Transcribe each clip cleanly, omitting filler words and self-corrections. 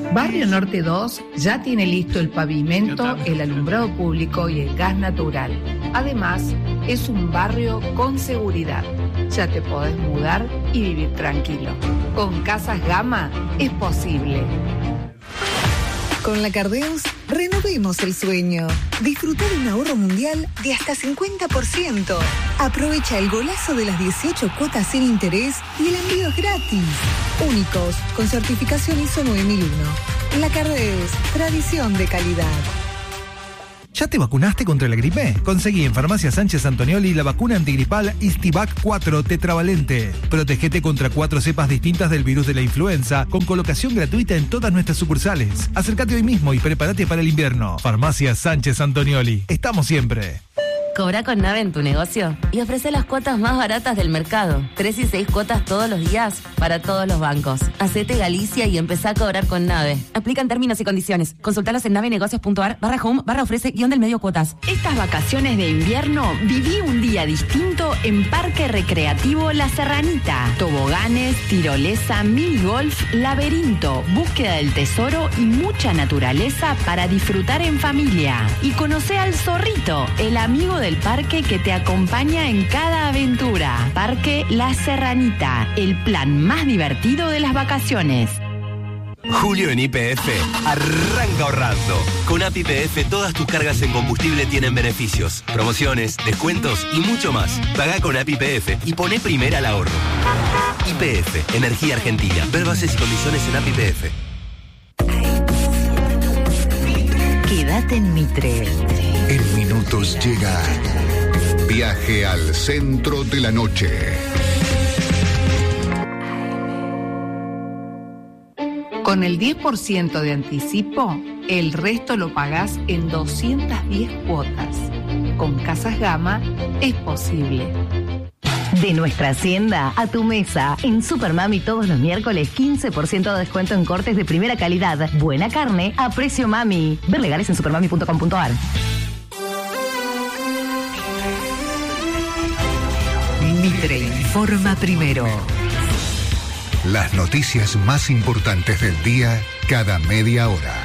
Barrio Norte 2 ya tiene listo el pavimento, el alumbrado público y el gas natural. Además, es un barrio con seguridad. Ya te podés mudar y vivir tranquilo. Con Casas Gama es posible. Con la Cardeus, renovemos el sueño. Disfruta de un ahorro mundial de hasta 50%. Aprovecha el golazo de las 18 cuotas sin interés y el envío es gratis. Únicos, con certificación ISO 9001. La Cardeus, tradición de calidad. ¿Ya te vacunaste contra la gripe? Conseguí en Farmacia Sánchez Antonioli la vacuna antigripal Istivac 4 tetravalente. Protegete contra 4 cepas distintas del virus de la influenza, con colocación gratuita en todas nuestras sucursales. Acércate hoy mismo y prepárate para el invierno. Farmacia Sánchez Antonioli. Estamos siempre. Cobra con Nave en tu negocio y ofrece las cuotas más baratas del mercado. 3 y 6 cuotas todos los días para todos los bancos. Hacete Galicia y empezá a cobrar con Nave. Aplican términos y condiciones. Consultalos en navenegocios.ar/home/ofrece-del-medio cuotas. Estas vacaciones de invierno viví un día distinto en Parque Recreativo La Serranita. Toboganes, tirolesa, minigolf, laberinto, búsqueda del tesoro y mucha naturaleza para disfrutar en familia. Y conocé al zorrito, el amigo del parque que te acompaña en cada aventura. Parque La Serranita, el plan más divertido de las vacaciones. Julio en YPF arranca ahorrando. Con App YPF todas tus cargas en combustible tienen beneficios, promociones, descuentos y mucho más. Pagá con App YPF y poné primera al ahorro. YPF, Energía Argentina. Ver bases y condiciones en App YPF. Quédate en Mitre. En minutos llega Viaje al Centro de la Noche. Con el 10% de anticipo, el resto lo pagás en 210 cuotas. Con Casas Gama es posible. De nuestra hacienda a tu mesa. En Supermami todos los miércoles 15% de descuento en cortes de primera calidad. Buena carne a precio mami. Ver legales en supermami.com.ar. Mitre informa primero. Las noticias más importantes del día cada media hora.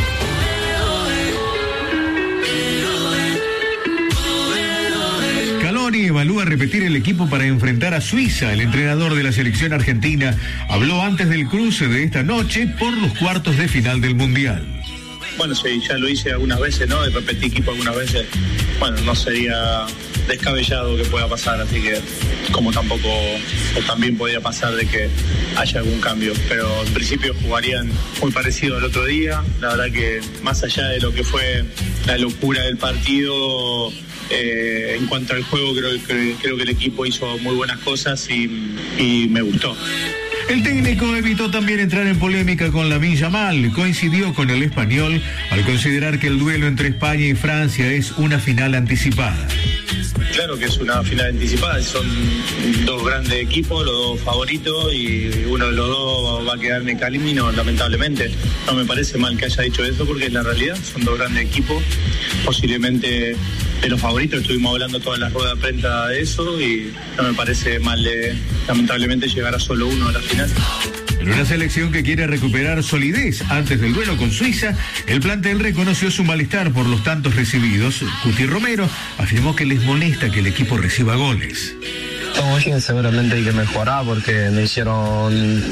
Scaloni evalúa repetir el equipo para enfrentar a Suiza. El entrenador de la selección argentina habló antes del cruce de esta noche por los cuartos de final del Mundial. Bueno, sí, ya lo hice algunas veces, ¿no? Y repetí equipo algunas veces. Bueno, no sería descabellado que pueda pasar, así que como tampoco, o también podría pasar de que haya algún cambio, pero en principio jugarían muy parecido al otro día. La verdad que más allá de lo que fue la locura del partido, en cuanto al juego creo que el equipo hizo muy buenas cosas y me gustó. El técnico evitó también entrar en polémica con Lamine Yamal. Coincidió con el español al considerar que el duelo entre España y Francia es una final anticipada. Claro que es una final anticipada, son dos grandes equipos, los dos favoritos, y uno de los dos va a quedar en el camino, lamentablemente. No me parece mal que haya dicho eso porque es la realidad, son dos grandes equipos, posiblemente de los favoritos, estuvimos hablando todas las ruedas de prensa de eso y no me parece mal lamentablemente llegar a solo uno a la final. En una selección que quiere recuperar solidez antes del duelo con Suiza, el plantel reconoció su malestar por los tantos recibidos. Cuti Romero afirmó que les molesta que el equipo reciba goles. Como dije, seguramente hay que mejorar porque me hicieron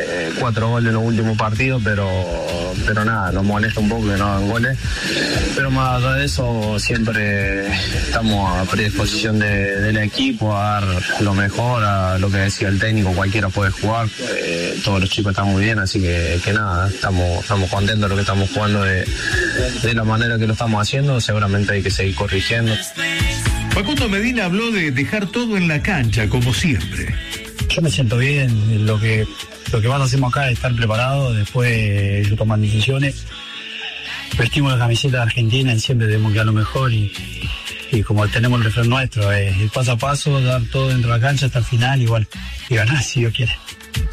4 goles en los últimos partidos, pero nada, nos molesta un poco que no hagan goles. Pero más allá de eso, siempre estamos a predisposición del equipo, a dar lo mejor, a lo que decía el técnico, cualquiera puede jugar, todos los chicos están muy bien, así que nada, estamos contentos de lo que estamos jugando de la manera que lo estamos haciendo, seguramente hay que seguir corrigiendo. Facundo Medina habló de dejar todo en la cancha, como siempre. Yo me siento bien, lo que más hacemos acá es estar preparados, después ellos toman decisiones. Vestimos la camiseta argentina y siempre tenemos que dar lo mejor y como tenemos el refrán nuestro, es paso a paso, dar todo dentro de la cancha hasta el final y ganar si Dios quiere.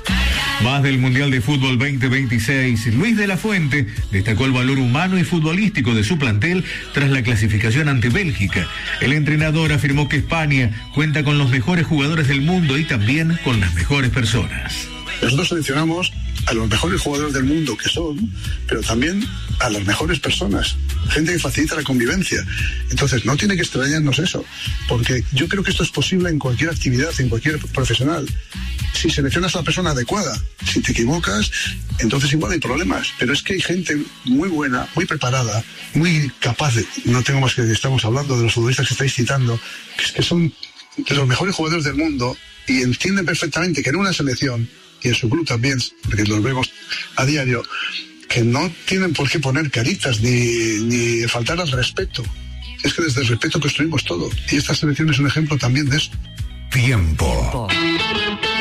Más del Mundial de Fútbol 2026, Luis de la Fuente destacó el valor humano y futbolístico de su plantel tras la clasificación ante Bélgica. El entrenador afirmó que España cuenta con los mejores jugadores del mundo y también con las mejores personas. Nosotros seleccionamos a los mejores jugadores del mundo que son, pero también a las mejores personas, gente que facilita la convivencia. Entonces no tiene que extrañarnos eso, porque yo creo que esto es posible en cualquier actividad, en cualquier profesional. Si seleccionas a la persona adecuada, si te equivocas, entonces igual hay problemas, pero es que hay gente muy buena, muy preparada, muy capaz de, no tengo más que estamos hablando de los futbolistas que estáis citando, que son de los mejores jugadores del mundo y entienden perfectamente que en una selección y en su club también, porque los vemos a diario, que no tienen por qué poner caritas ni faltar al respeto. Es que desde el respeto construimos todo, y esta selección es un ejemplo también de eso. Tiempo.